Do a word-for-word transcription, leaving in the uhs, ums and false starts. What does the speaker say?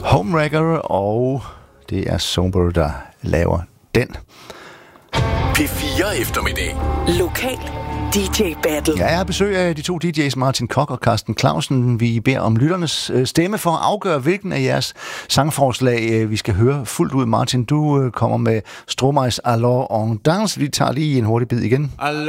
Homewrecker, og det er Sober, der laver den. P fire eftermiddag. Lokal D J Battle. Ja, jeg har besøg af de to D J's, Martin Koch og Carsten Clausen. Vi beder om lytternes stemme for at afgøre, hvilken af jeres sangforslag vi skal høre fuldt ud. Martin, du kommer med Stromaes Alors on Danse. Vi tager lige en hurtig bid igen.